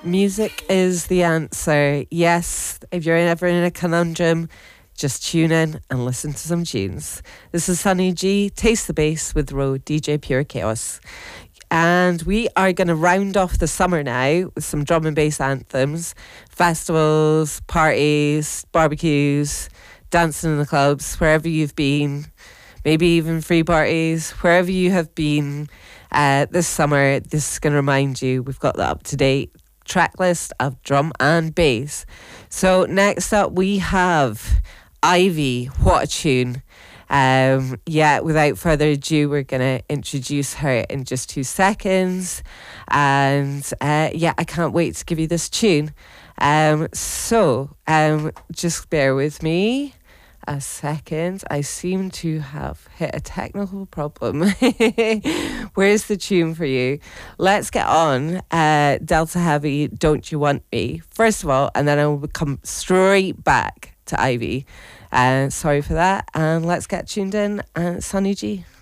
Music is the answer. Yes, if you're ever in a conundrum, just tune in and listen to some tunes. This is Sunny G, Taste the Bass with Ro, DJ Pure Chaos. And we are going to round off the summer now with some drum and bass anthems, festivals, parties, barbecues, dancing in the clubs, wherever you've been, maybe even free parties, wherever you have been this summer. This is going to remind you we've got the up-to-date track list of drum and bass. So next up we have Ivy. What a tune. Without further ado, we're going to introduce her in just 2 seconds. And I can't wait to give you this tune. Just bear with me a second. I seem to have hit a technical problem. Where's the tune for you? Let's get on. Delta Heavy, Don't You Want Me, first of all, and then I will come straight back to Ivy. Sorry for that. And let's get tuned in. Sunny G.